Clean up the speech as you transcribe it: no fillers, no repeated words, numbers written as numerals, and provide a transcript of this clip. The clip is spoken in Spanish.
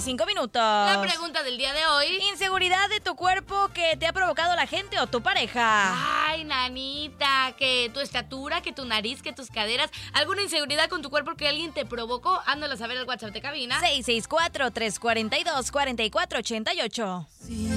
25 minutos. La pregunta del día de hoy. Inseguridad de tu cuerpo que te ha provocado la gente o tu pareja. Ay, nanita, que tu estatura, que tu nariz, que tus caderas. ¿Alguna inseguridad con tu cuerpo que alguien te provocó? Ándalo a saber el WhatsApp de cabina. 664-342-4488. Si